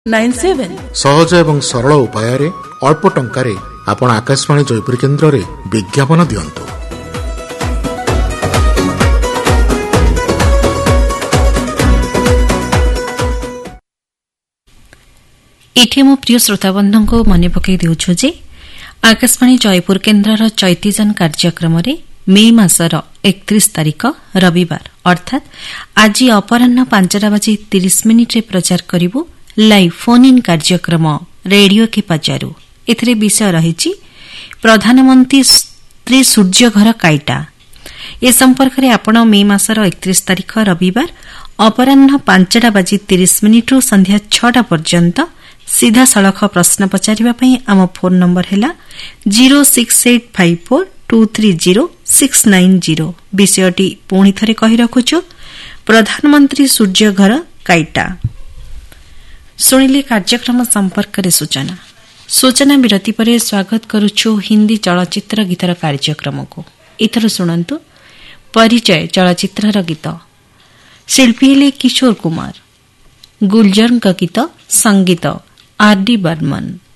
97 ସହଜ ଏବଂ ସରଳ ଉପାୟରେ ଅଳ୍ପ ଟଙ୍କାରେ ଆପଣ ଆକାଶବାଣୀ ଜୟପୁର କେନ୍ଦ୍ରରେ ବିଜ୍ଞାପନ ଦିଅନ୍ତୁ। ଏଠି ମୋ ପ୍ରିୟ ଶ୍ରୋତାବନ୍ଧୁଙ୍କୁ ମନେ ପକାଇ ଦେଉଛୁ ଯେ ଆକାଶବାଣୀ ଜୟପୁର କେନ୍ଦ୍ରର ଚୈତିଜନ କାର୍ଯ୍ୟକ୍ରମରେ ମେ ମାସର 31 ତାରିଖ ରବିବାର ଅର୍ଥାତ୍ ଆଜି ଅପରାହ୍ନ 5:30 ପ୍ରଚାର କରିବୁ ଲାଇଭ୍ ଫୋନ୍ ଇନ୍ କାର୍ଯ୍ୟକ୍ରମ ରେଡିଓ କେ ପଚାରୁ। ଏଥିରେ ବିଷୟ ରହିଛି ପ୍ରଧାନମନ୍ତ୍ରୀ ଶ୍ରୀ ସୂର୍ଯ୍ୟଘର କାଇଟା। ଏ ସମ୍ପର୍କରେ ଆପଣ ମେ ମାସର 31 ତାରିଖ ରବିବାର ଅପରାହ୍ନ 5:30 ସନ୍ଧ୍ୟା 6ଟା ପର୍ଯ୍ୟନ୍ତ ସିଧାସଳଖ ପ୍ରଶ୍ନ ପଚାରିବା ପାଇଁ ଆମ ଫୋନ୍ ନମ୍ବର ହେଲା 06854230690। ବିଷୟଟି ପୁଣି ଥରେ କହି ରଖୁଛୁ ପ୍ରଧାନମନ୍ତ୍ରୀ ସୂର୍ଯ୍ୟଘର କାଇଟା। ଶୁଣିଲେ କାର୍ଯ୍ୟକ୍ରମ ସମ୍ପର୍କରେ ସୂଚନା ବିରତି ପରେ ସ୍ୱାଗତ କରୁଛୁ ହିନ୍ଦୀ ଚଳଚ୍ଚିତ୍ର ଗୀତର କାର୍ଯ୍ୟକ୍ରମକୁ। ଏଥର ଶୁଣନ୍ତୁ ପରିଚୟ ଚଳଚ୍ଚିତ୍ରର ଗୀତ। ଶିଳ୍ପୀ ହେଲେ କିଶୋର କୁମାର, ଗୁଲଜରଙ୍କ ଗୀତ, ସଙ୍ଗୀତ R.D. ବର୍ମନ।